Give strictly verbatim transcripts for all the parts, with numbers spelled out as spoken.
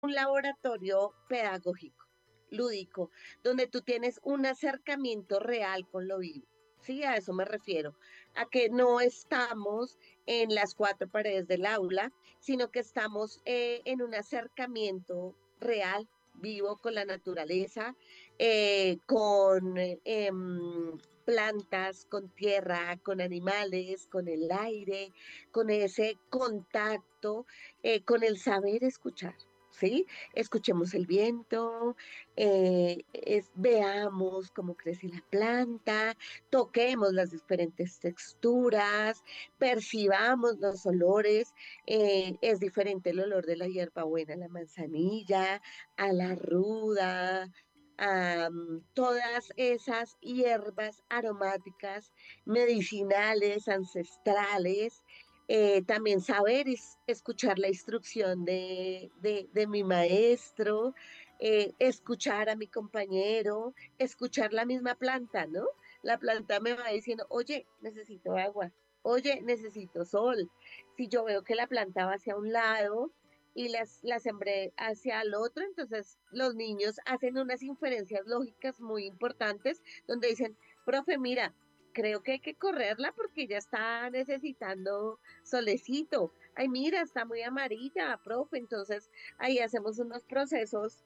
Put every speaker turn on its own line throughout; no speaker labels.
un laboratorio pedagógico, lúdico, donde tú tienes un acercamiento real con lo vivo. Sí, a eso me refiero, a que no estamos en las cuatro paredes del aula, sino que estamos eh, en un acercamiento real, vivo con la naturaleza, eh, con eh, em, plantas, con tierra, con animales, con el aire, con ese contacto, eh, con el saber escuchar. ¿Sí? Escuchemos el viento, eh, es- veamos cómo crece la planta, toquemos las diferentes texturas, percibamos los olores. Eh, es diferente el olor de la hierbabuena a la manzanilla, a la ruda, a mm, todas esas hierbas aromáticas, medicinales, ancestrales. Eh, también saber es- escuchar la instrucción de, de, de mi maestro, eh, escuchar a mi compañero, escuchar la misma planta, ¿no? La planta me va diciendo, oye, necesito agua, oye, necesito sol. Si yo veo que la planta va hacia un lado y las, la sembré hacia el otro, entonces los niños hacen unas inferencias lógicas muy importantes donde dicen, profe, mira, creo que hay que correrla porque ya está necesitando solecito. Ay, mira, está muy amarilla, profe. Entonces ahí hacemos unos procesos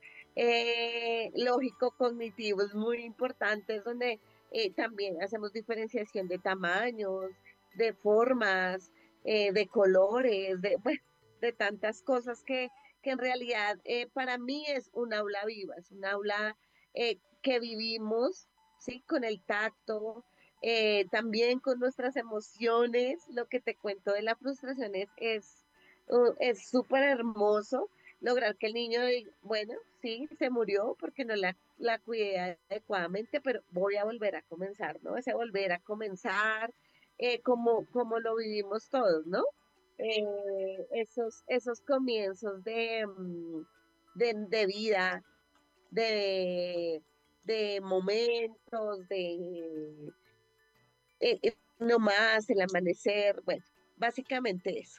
eh, lógico-cognitivos muy importantes donde eh, también hacemos diferenciación de tamaños, de formas, eh, de colores, de, bueno, de tantas cosas que, que en realidad eh, para mí es un aula viva, es un aula eh, que vivimos, ¿sí? Con el tacto, eh, también con nuestras emociones. Lo que te cuento de la frustración es, es, uh, es súper hermoso lograr que el niño diga, bueno, sí, se murió porque no la, la cuidé adecuadamente, pero voy a volver a comenzar, ¿no? Ese volver a comenzar, eh, como, como lo vivimos todos, ¿no? Eh, esos, esos comienzos de, mm, de, de vida, de, de momentos, de eh, eh, no más, el amanecer, bueno, básicamente eso.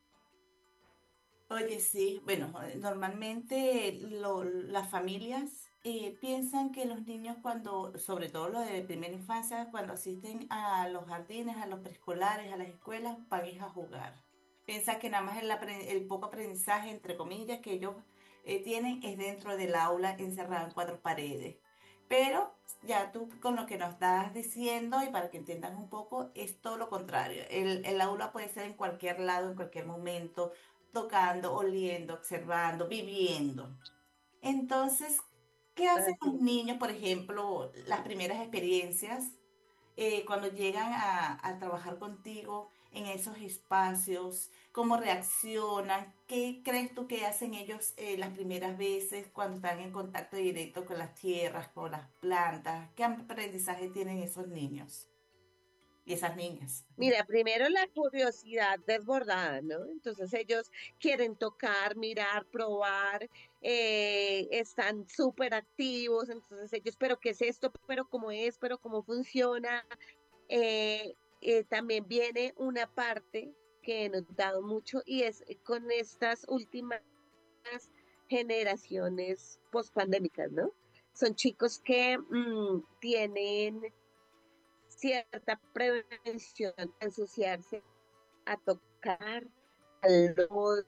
Oye, sí, bueno, eh, normalmente lo- las familias eh, piensan que los niños cuando, sobre todo los de primera infancia, cuando asisten a los jardines, a los preescolares, a las escuelas, van es a jugar. Piensan que nada más el, apren- el poco aprendizaje, entre comillas, que ellos eh, tienen es dentro del aula, encerrado en cuatro paredes. Pero ya tú con lo que nos estás diciendo y para que entiendan un poco, es todo lo contrario. El, el aula puede ser en cualquier lado, en cualquier momento tocando, oliendo, observando, viviendo. Entonces, ¿qué hacen los
Así.
niños, por ejemplo, las primeras experiencias eh, cuando llegan a, a trabajar contigo en esos espacios? ¿Cómo reaccionan? ¿Qué crees tú que hacen ellos eh, las primeras veces cuando están en contacto directo con las tierras, con las plantas? ¿Qué aprendizaje tienen esos niños y esas niñas?
Mira, primero la curiosidad desbordada, ¿no? Entonces ellos quieren tocar, mirar, probar, eh, están súper activos, entonces ellos, pero ¿qué es esto? Pero ¿cómo es? ¿Pero cómo funciona? Eh, eh, también viene una parte que he notado mucho y es con estas últimas generaciones pospandémicas, ¿no? Son chicos que mm, tienen cierta prevención a ensuciarse, a tocar, al lodo,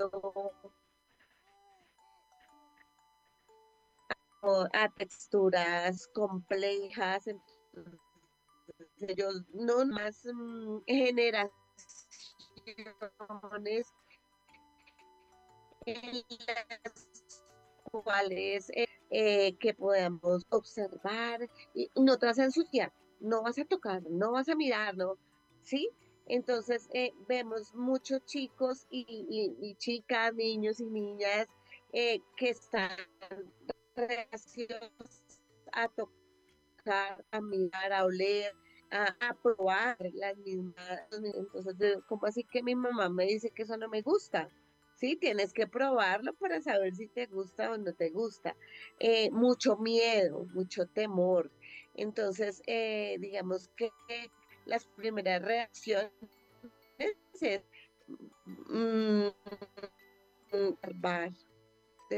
o a texturas complejas. Entonces, ellos no más mm, generaciones en las cuales eh, eh, que podamos observar y no te vas a ensuciar, no vas a tocar, no vas a mirar, ¿no? ¿Sí? Entonces eh, vemos muchos chicos y, y- y chicas, niños y niñas eh, que están reacios a tocar, a mirar, a oler, a, a probar las mismas. Entonces, de- ¿cómo así que mi mamá me dice que eso no me gusta? Sí, tienes que probarlo para saber si te gusta o no te gusta. Eh, mucho miedo, mucho temor. Entonces, eh, digamos que las primeras reacciones es mm, observar,